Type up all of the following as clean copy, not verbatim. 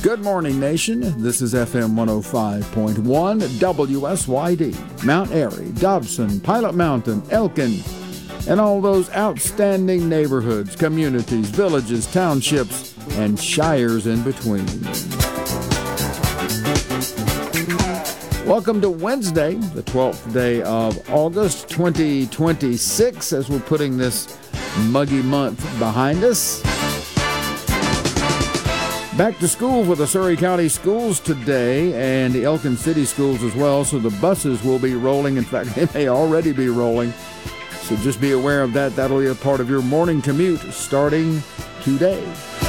Good morning, nation. This is FM 105.1 WSYD, Mount Airy, Dobson, Pilot Mountain, Elkin, and all those outstanding neighborhoods, communities, villages, townships, and shires in between. Welcome to Wednesday, the 12th day of August 2026, as we're putting this muggy month behind us. Back to school for the Surry County schools today and the Elkin City schools as well, so the buses will be rolling. In fact, they may already be rolling, so just be aware of that. That'll be a part of your morning commute starting today.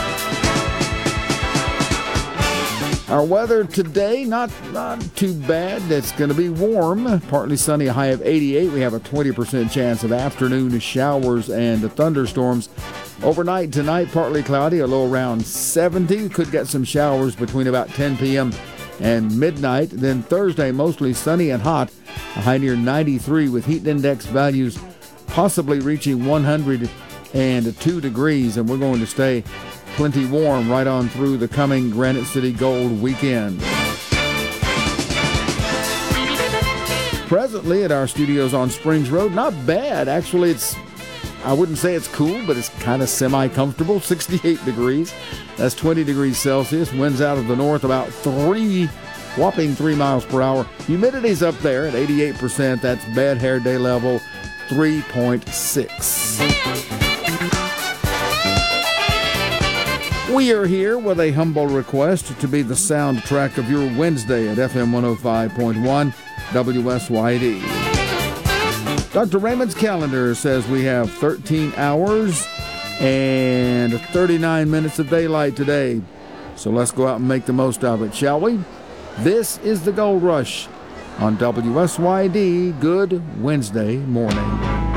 Our weather today, not too bad. It's going to be warm, partly sunny, a high of 88. We have a 20% chance of afternoon showers and thunderstorms. Overnight tonight, partly cloudy, a low around 70. Could get some showers between about 10 p.m. and midnight. Then Thursday, mostly sunny and hot, a high near 93 with heat index values possibly reaching 102 degrees. And we're going to stay plenty warm right on through the coming Granite City Gold weekend. Presently at our studios on Springs Road, not bad. Actually, I wouldn't say it's cool, but it's kind of semi-comfortable. 68 degrees. That's 20 degrees Celsius. Winds out of the north about whopping 3 miles per hour. Humidity's up there at 88%. That's bad hair day level 3.6. We are here with a humble request to be the soundtrack of your Wednesday at FM 105.1 WSYD. Dr. Raymond's calendar says we have 13 hours and 39 minutes of daylight today. So let's go out and make the most of it, shall we? This is the Gold Rush on WSYD. Good Wednesday morning.